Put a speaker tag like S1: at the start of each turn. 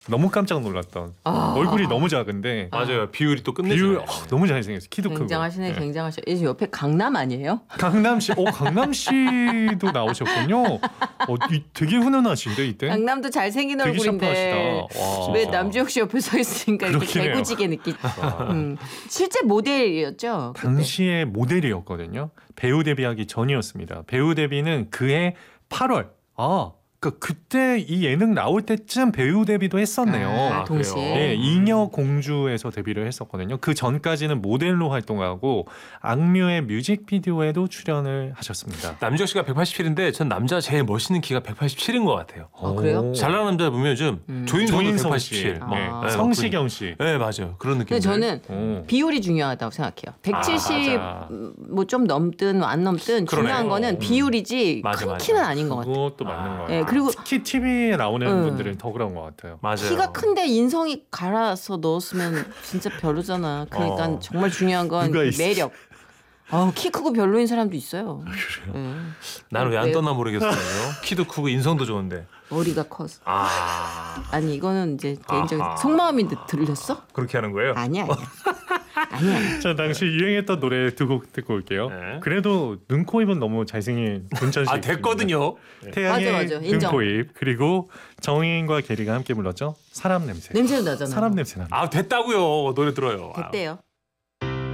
S1: 너무 깜짝 놀랐던 얼굴이 너무 작은데
S2: 맞아요. 비율이 또 끝내주네.
S1: 너무 잘생겼어. 키도 크고.
S3: 굉장하시네, 굉장하셔. 이제 옆에 강남 아니에요?
S1: 강남시, 강남시도 나오셨군요. 되게 훈훈하신데 이때.
S3: 강남도 잘생긴
S1: 되게
S3: 얼굴인데
S1: 샤프하시다. 와.
S3: 왜 남주혁 씨 옆에 서 있으니까 이렇게
S1: 그렇긴 해요.
S3: 개구지게 느끼. 실제 모델이었죠. 그때.
S1: 당시에 모델이었거든요. 배우 데뷔하기 전이었습니다. 배우 데뷔는 그해 8월. 그때 이 예능 나올 때쯤 배우 데뷔도 했었네요.
S3: 동시에.
S1: 네, 잉여 공주에서 데뷔를 했었거든요. 그 전까지는 모델로 활동하고 악뮤의 뮤직비디오에도 출연을 하셨습니다.
S2: 남주혁 씨가 187인데 전 남자 제일 멋있는 키가 187인 것 같아요.
S3: 그래요?
S2: 잘 나가는 남자 보면 요즘 조인성도
S1: 조인성
S2: 187.
S1: 씨,
S2: 네,
S1: 성시경 씨.
S2: 네, 맞아요. 그런 느낌.
S3: 근데 저는 비율이 중요하다고 생각해요. 170 뭐 좀 넘든 안 넘든 중요한 거는 비율이지
S2: 맞아,
S3: 큰
S2: 맞아.
S3: 키는 아닌 것 같아요.
S1: 그것도 맞는 것 같아요.
S3: 네, 그리고
S1: 특히 TV에 나오는 분들은 더 그런 것 같아요.
S2: 맞아요.
S3: 키가 큰데 인성이 갈아서 넣었으면 진짜 별로잖아. 그러니까 정말 중요한 건
S1: 누가 있어?
S3: 매력. 키 크고 별로인 사람도 있어요. 네.
S2: 나는 왜 안 떴나 모르겠어요. 키도 크고 인성도 좋은데.
S3: 머리가 커서.
S2: 아,
S3: 아니 이거는 이제 개인적인 속마음이 들렸어?
S2: 그렇게 하는 거예요?
S3: 아니야. 아니야.
S1: 자, 당시 유행했던 노래 두 곡 듣고 올게요.
S2: 네.
S1: 그래도 눈, 코, 입은 너무 잘생긴 문천 씨.
S2: 됐거든요.
S1: 태양의
S3: 맞아.
S1: 눈,
S3: 인정.
S1: 코, 입. 그리고 정인과 게리가 함께 불렀죠. 사람 냄새.
S3: 냄새도 나잖아.
S1: 사람 냄새 나.
S2: 됐다고요. 노래 들어요.
S3: 됐대요.